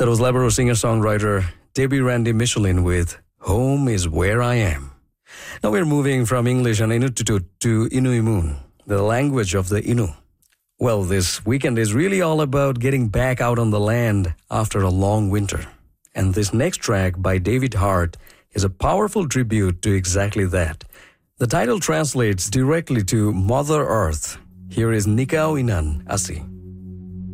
That was Labrador singer-songwriter Debbie Randy Michelin with Home is Where I Am. Now we're moving from English and Inuktitut to Inuimun, the language of the Innu. Well, this weekend is really all about getting back out on the land after a long winter. And this next track by David Hart is a powerful tribute to exactly that. The title translates directly to Mother Earth. Here is Nikau Inan Asi.